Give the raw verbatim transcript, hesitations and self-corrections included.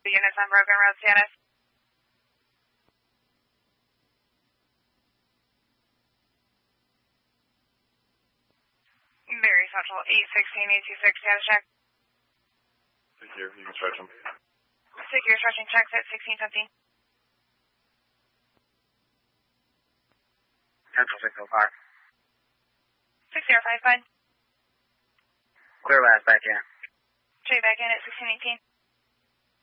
The units on Broken Road status. Berry Central eight sixteen eight two six status check. Secure, you can stretch them. Secure stretching checks at sixteen fifteen. Central six oh five. six zero five five. Clear last back in. J back in at sixteen eighteen.